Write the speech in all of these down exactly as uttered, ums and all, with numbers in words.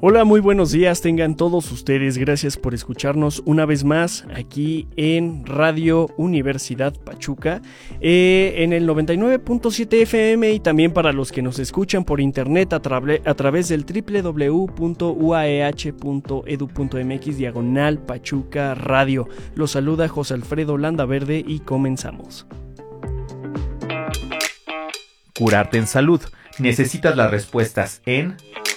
Hola, muy buenos días, tengan todos ustedes, gracias por escucharnos una vez más aquí en Radio Universidad Pachuca, eh, en el noventa y nueve punto siete F M y también para los que nos escuchan por internet a, tra- a través del doble u doble u doble u punto u a e hache punto e d u punto m x diagonal Pachuca Radio. Los saluda José Alfredo Landaverde y comenzamos. Curarte en salud. Necesitas las respuestas en...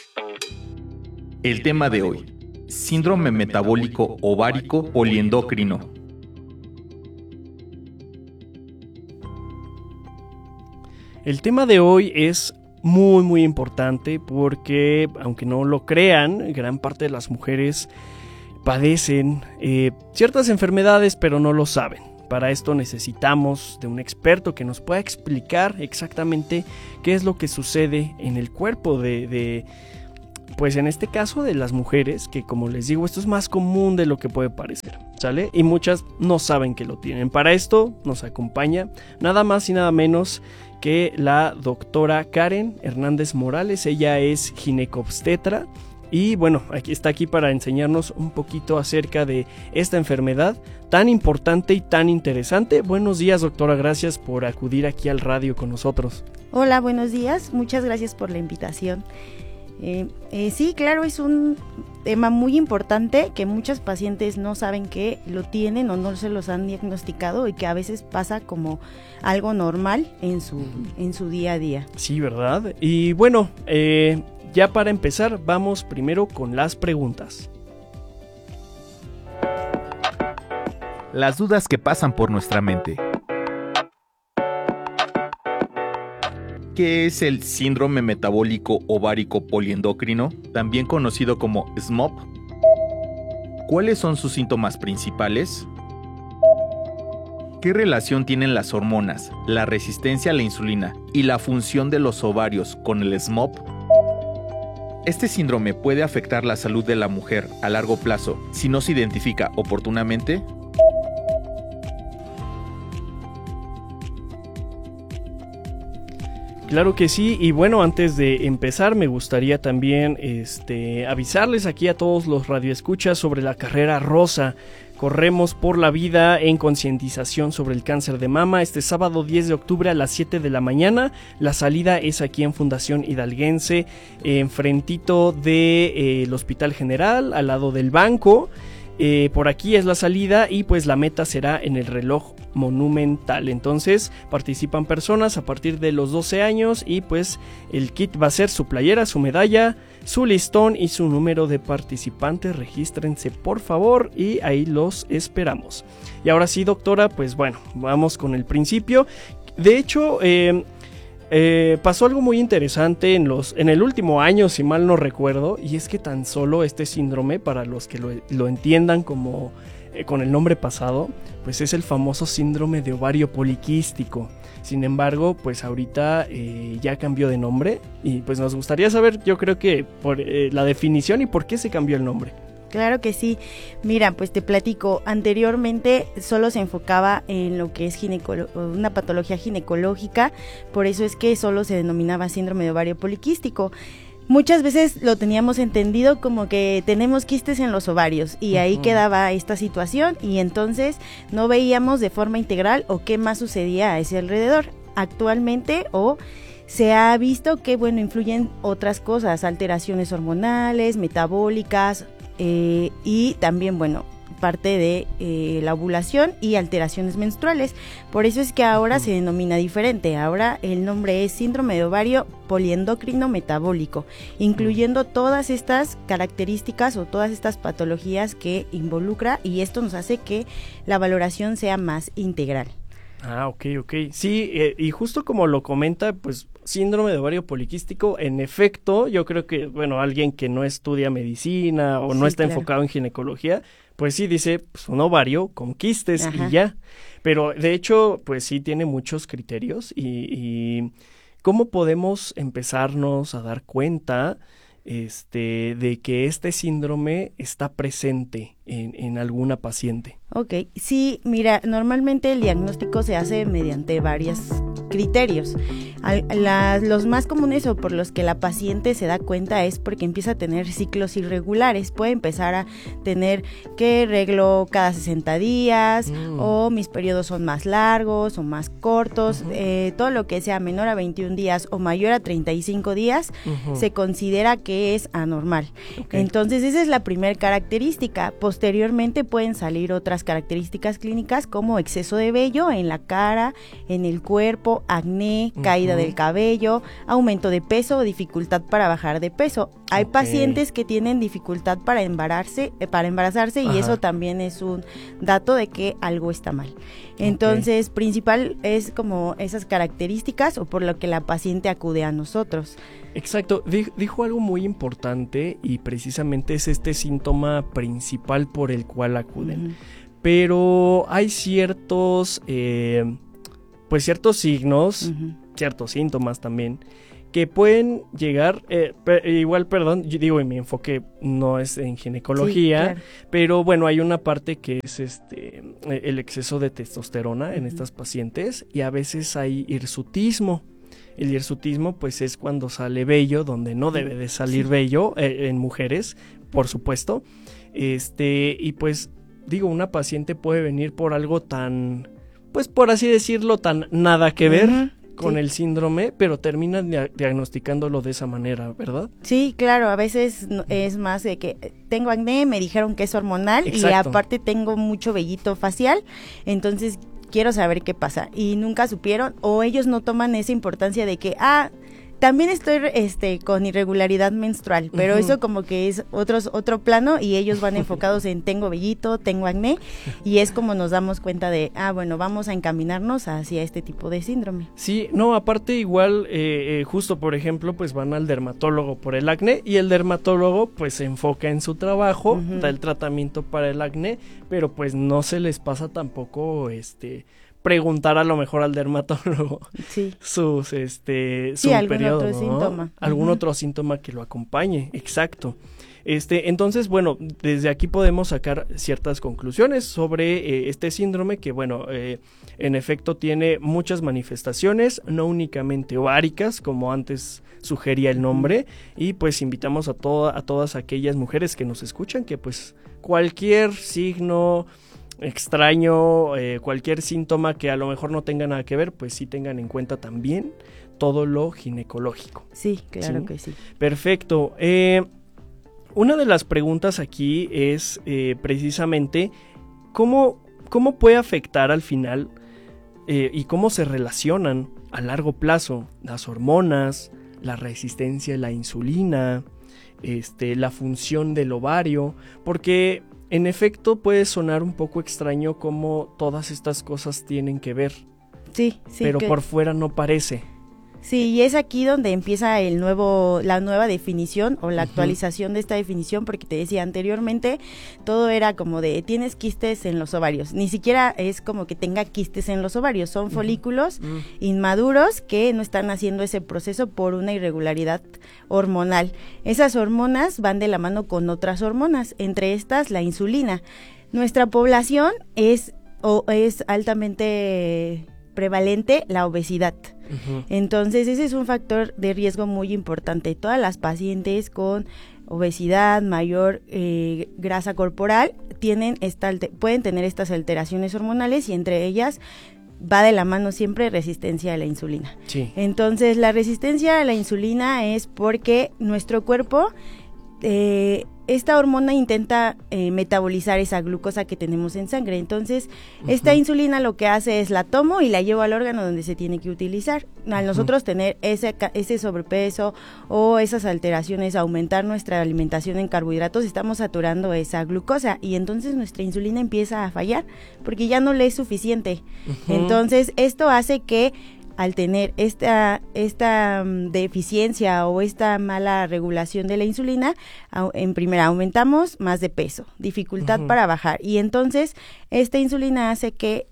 El tema de hoy, síndrome metabólico ovárico poliendocrino. El tema de hoy es muy muy importante porque, aunque no lo crean, gran parte de las mujeres padecen eh, ciertas enfermedades pero no lo saben. Para esto necesitamos de un experto que nos pueda explicar exactamente qué es lo que sucede en el cuerpo de... de pues en este caso de las mujeres, que como les digo, esto es más común de lo que puede parecer, ¿sale? Y muchas no saben que lo tienen. Para esto nos acompaña nada más y nada menos que la doctora Karen Hernández Morales. Ella es ginecobstetra y bueno, aquí está aquí para enseñarnos un poquito acerca de esta enfermedad tan importante y tan interesante. Buenos días, doctora, gracias por acudir aquí al radio con nosotros. Hola, buenos días, muchas gracias por la invitación. Eh, eh, sí, claro, es un tema muy importante que muchos pacientes no saben que lo tienen o no se los han diagnosticado y que a veces pasa como algo normal en su, en su día a día. Sí, ¿verdad? Y bueno, eh, ya para empezar, vamos primero con las preguntas. Las dudas que pasan por nuestra mente. ¿Qué es el síndrome metabólico ovárico poliendocrino, también conocido como S M O P? ¿Cuáles son sus síntomas principales? ¿Qué relación tienen las hormonas, la resistencia a la insulina y la función de los ovarios con el S M O P? Este síndrome puede afectar la salud de la mujer a largo plazo si no se identifica oportunamente. Claro que sí, y bueno, antes de empezar me gustaría también este, avisarles aquí a todos los radioescuchas sobre la carrera rosa. Corremos por la vida en concientización sobre el cáncer de mama este sábado diez de octubre a las siete de la mañana. La salida es aquí en Fundación Hidalguense, enfrentito del de, eh, Hospital General, al lado del banco. Eh, por aquí es la salida y pues la meta será en el reloj monumental. Entonces participan personas a partir de los doce años y pues el kit va a ser su playera, su medalla, su listón y su número de participantes. Regístrense por favor y ahí los esperamos. Y ahora sí, doctora, pues bueno, vamos con el principio. De hecho, eh, Eh, pasó algo muy interesante en, los, en el último año, si mal no recuerdo, y es que tan solo este síndrome, para los que lo, lo entiendan como eh, con el nombre pasado, pues es el famoso síndrome de ovario poliquístico. Sin embargo, pues ahorita eh, ya cambió de nombre y pues nos gustaría saber, yo creo que por eh, la definición y por qué se cambió el nombre. Claro que sí. Mira, pues te platico, anteriormente solo se enfocaba en lo que es ginecolo- una patología ginecológica, por eso es que solo se denominaba síndrome de ovario poliquístico. Muchas veces lo teníamos entendido como que tenemos quistes en los ovarios y ahí uh-huh. quedaba esta situación y entonces no veíamos de forma integral o qué más sucedía a ese alrededor. Actualmente o se ha visto que bueno, influyen otras cosas, alteraciones hormonales, metabólicas, Eh, y también, bueno, parte de eh, la ovulación y alteraciones menstruales. Por eso es que ahora se denomina diferente. Ahora el nombre es síndrome de ovario poliendocrino metabólico, incluyendo todas estas características o todas estas patologías que involucra, y esto nos hace que la valoración sea más integral. Ah, ok, ok. Sí, eh, y justo como lo comenta, pues síndrome de ovario poliquístico, en efecto, yo creo que, bueno, alguien que no estudia medicina o no sí, está claro. enfocado en ginecología, pues sí dice, pues un ovario con quistes Ajá. y ya. Pero de hecho, pues sí tiene muchos criterios y, y ¿cómo podemos empezarnos a dar cuenta este, de que este síndrome está presente en, en alguna paciente. Ok, sí, mira, normalmente el diagnóstico se hace mediante varios criterios. Al, la, los más comunes o por los que la paciente se da cuenta es porque empieza a tener ciclos irregulares. Puede empezar a tener que reglo cada sesenta días mm. o mis periodos son más largos o más cortos. Uh-huh. Eh, todo lo que sea menor a veintiún días o mayor a treinta y cinco días uh-huh. se considera que es anormal. Okay. Entonces esa es la primera característica. Posteriormente pueden salir otras características clínicas como exceso de vello en la cara, en el cuerpo, acné, uh-huh. caída del cabello, aumento de peso o dificultad para bajar de peso. Hay okay. pacientes que tienen dificultad para embarazarse, eh, para embarazarse Ajá. y eso también es un dato de que algo está mal. Entonces, okay. principal es como esas características o por lo que la paciente acude a nosotros. Exacto, dijo algo muy importante y precisamente es este síntoma principal por el cual acuden. Uh-huh. Pero hay ciertos, eh, pues ciertos signos, uh-huh. ciertos síntomas también, que pueden llegar, eh, per, igual, perdón, yo digo, mi enfoque no es en ginecología, sí, claro. pero bueno, hay una parte que es este el exceso de testosterona uh-huh. en estas pacientes y a veces hay hirsutismo. El hirsutismo pues es cuando sale vello donde no debe de salir sí. vello eh, en mujeres, por supuesto, este y pues digo, una paciente puede venir por algo tan, pues por así decirlo, tan nada que ver uh-huh. con sí. el síndrome, pero terminan dia- diagnosticándolo de esa manera, ¿verdad? Sí, claro, a veces es más de que tengo acné, me dijeron que es hormonal Exacto. y aparte tengo mucho vellito facial, entonces quiero saber qué pasa y nunca supieron o ellos no toman esa importancia de que, ah, también estoy este con irregularidad menstrual, pero uh-huh. eso como que es otros, otro plano y ellos van enfocados en tengo vellito, tengo acné y es como nos damos cuenta de, ah, bueno, vamos a encaminarnos hacia este tipo de síndrome. Sí, no, aparte igual, eh, eh, justo por ejemplo, pues van al dermatólogo por el acné y el dermatólogo pues se enfoca en su trabajo, uh-huh. da el tratamiento para el acné, pero pues no se les pasa tampoco este... preguntar a lo mejor al dermatólogo sí. sus este su sí, algún periodo, otro ¿no? síntoma. Algún uh-huh. otro síntoma que lo acompañe, exacto. Este, entonces, bueno, desde aquí podemos sacar ciertas conclusiones sobre eh, este síndrome que, bueno, eh, en efecto tiene muchas manifestaciones, no únicamente ováricas, como antes sugería el nombre, y pues invitamos a, toda, a todas aquellas mujeres que nos escuchan que pues cualquier signo extraño, eh, cualquier síntoma que a lo mejor no tenga nada que ver, pues sí tengan en cuenta también todo lo ginecológico. Sí, claro ¿Sí? que sí. Perfecto. Eh, una de las preguntas aquí es eh, precisamente cómo, cómo puede afectar al final eh, y cómo se relacionan a largo plazo las hormonas, la resistencia a la insulina, este, la función del ovario, porque en efecto puede sonar un poco extraño cómo todas estas cosas tienen que ver. Sí, sí. Pero que... por fuera no parece. Sí, y es aquí donde empieza el nuevo, la nueva definición o la actualización uh-huh. de esta definición, porque te decía anteriormente, todo era como de tienes quistes en los ovarios, ni siquiera es como que tenga quistes en los ovarios, son uh-huh. folículos uh-huh. inmaduros que no están haciendo ese proceso por una irregularidad hormonal. Esas hormonas van de la mano con otras hormonas, entre estas la insulina. Nuestra población es, o es altamente prevalente la obesidad. Uh-huh. Entonces ese es un factor de riesgo muy importante. Todas las pacientes con obesidad, mayor eh, grasa corporal tienen esta alter- pueden tener estas alteraciones hormonales y entre ellas va de la mano siempre resistencia a la insulina. Sí. Entonces la resistencia a la insulina es porque nuestro cuerpo eh, esta hormona intenta eh, metabolizar esa glucosa que tenemos en sangre. Entonces, uh-huh. esta insulina lo que hace es la tomo y la llevo al órgano donde se tiene que utilizar. Al uh-huh. nosotros tener ese, ese sobrepeso o esas alteraciones, aumentar nuestra alimentación en carbohidratos, estamos saturando esa glucosa y entonces nuestra insulina empieza a fallar porque ya no le es suficiente. Uh-huh. Entonces, esto hace que al tener esta esta um, deficiencia o esta mala regulación de la insulina, au, en primera aumentamos más de peso, dificultad uh-huh. para bajar y entonces esta insulina hace que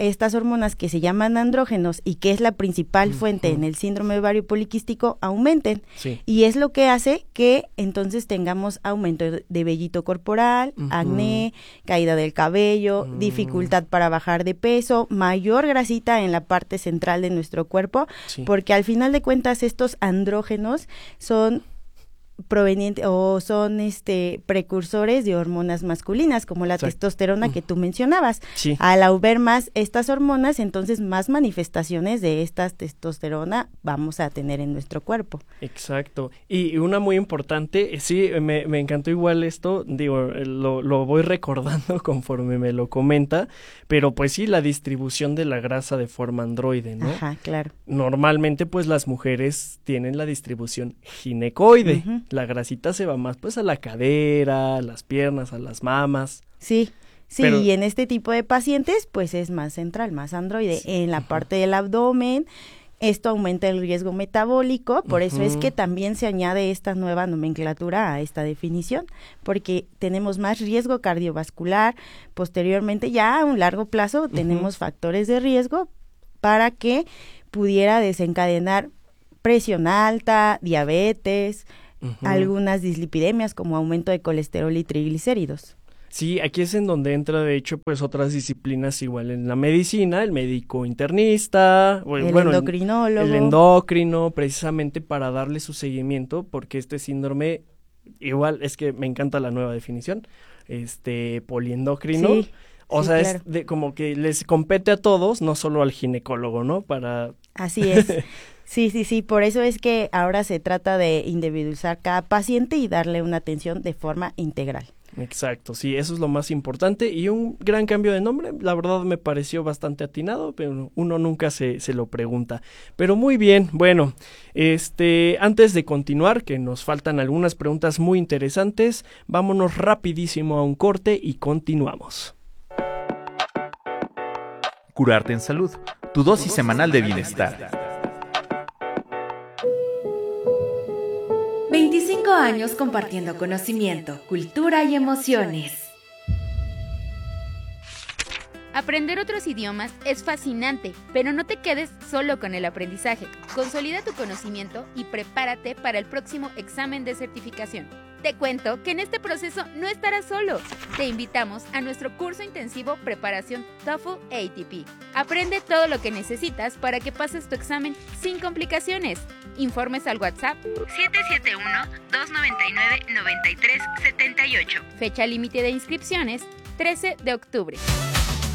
estas hormonas que se llaman andrógenos y que es la principal fuente uh-huh. en el síndrome ovario poliquístico aumenten. Sí. Y es lo que hace que entonces tengamos aumento de vellito corporal, uh-huh. acné, caída del cabello, uh-huh. dificultad para bajar de peso, mayor grasita en la parte central de nuestro cuerpo, sí. porque al final de cuentas estos andrógenos son provenientes o son este precursores de hormonas masculinas como la Exacto. testosterona que tú mencionabas. Sí. Al haber más estas hormonas, entonces más manifestaciones de esta testosterona vamos a tener en nuestro cuerpo. Exacto. Y una muy importante, sí, me, me encantó igual esto, digo, lo, lo voy recordando conforme me lo comenta, pero pues sí, la distribución de la grasa de forma androide, ¿no? Ajá, claro. Normalmente pues las mujeres tienen la distribución ginecoide. Uh-huh. La grasita se va más pues a la cadera, a las piernas, a las mamas. Sí, sí, Pero, y en este tipo de pacientes pues es más central, más androide. Sí. En la uh-huh. parte del abdomen, esto aumenta el riesgo metabólico, por uh-huh. eso es que también se añade esta nueva nomenclatura a esta definición, porque tenemos más riesgo cardiovascular, posteriormente ya a un largo plazo uh-huh. tenemos factores de riesgo para que pudiera desencadenar presión alta, diabetes, Uh-huh. algunas dislipidemias como aumento de colesterol y triglicéridos. Sí, aquí es en donde entra de hecho pues otras disciplinas igual en la medicina, el médico internista, el bueno, endocrinólogo. El, el endocrino, precisamente para darle su seguimiento, porque este síndrome, igual es que me encanta la nueva definición, este poliendocrino. Sí. O sí, sea, claro. es de, como que les compete a todos, no solo al ginecólogo, ¿no? Para... Así es. Sí, sí, sí, por eso es que ahora se trata de individualizar cada paciente y darle una atención de forma integral. Exacto, sí, eso es lo más importante y un gran cambio de nombre, la verdad me pareció bastante atinado, pero uno nunca se, se lo pregunta. Pero muy bien, bueno, este, antes de continuar, que nos faltan algunas preguntas muy interesantes, vámonos rapidísimo a un corte y continuamos. Curarte en Salud, tu dosis semanal de bienestar. veinticinco años compartiendo conocimiento, cultura y emociones. Aprender otros idiomas es fascinante, pero no te quedes solo con el aprendizaje. Consolida tu conocimiento y prepárate para el próximo examen de certificación. Te cuento que en este proceso no estarás solo. Te invitamos a nuestro curso intensivo Preparación TOEFL A T P. Aprende todo lo que necesitas para que pases tu examen sin complicaciones. Informes al WhatsApp siete siete uno, dos nueve nueve, nueve tres siete ocho. Fecha límite de inscripciones trece de octubre.